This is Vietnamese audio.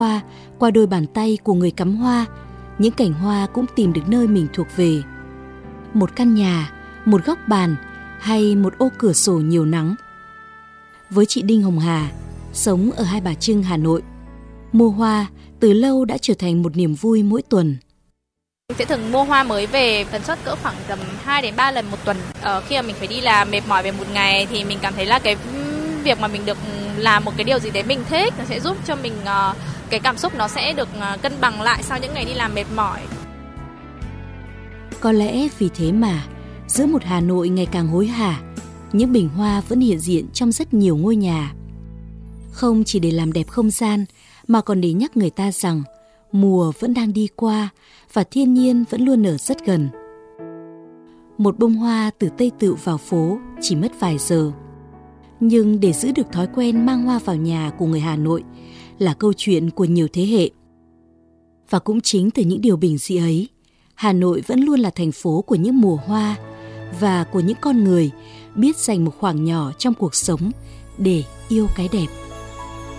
qua đôi bàn tay của người cắm hoa, những cành hoa cũng tìm được nơi mình thuộc về. Một căn nhà, một góc bàn hay một ô cửa sổ nhiều nắng. Với chị Đinh Hồng Hà, sống ở Hai Bà Trưng, Hà Nội, mua hoa từ lâu đã trở thành một niềm vui mỗi tuần. Mình sẽ thường mua hoa mới về tần suất cỡ khoảng tầm 2 đến 3 lần một tuần. Khi mà mình phải đi làm mệt mỏi về một ngày thì mình cảm thấy là cái việc mà mình được làm một cái điều gì đấy mình thích nó sẽ giúp cho mình cái cảm xúc nó sẽ được cân bằng lại sau những ngày đi làm mệt mỏi. Có lẽ vì thế mà giữa một Hà Nội ngày càng hối hả, những bình hoa vẫn hiện diện trong rất nhiều ngôi nhà. Không chỉ để làm đẹp không gian mà còn để nhắc người ta rằng mùa vẫn đang đi qua và thiên nhiên vẫn luôn ở rất gần. Một bông hoa từ Tây Tựu vào phố chỉ mất vài giờ. Nhưng để giữ được thói quen mang hoa vào nhà của người Hà Nội là câu chuyện của nhiều thế hệ. Và cũng chính từ những điều bình dị ấy, Hà Nội vẫn luôn là thành phố của những mùa hoa và của những con người biết dành một khoảng nhỏ trong cuộc sống để yêu cái đẹp.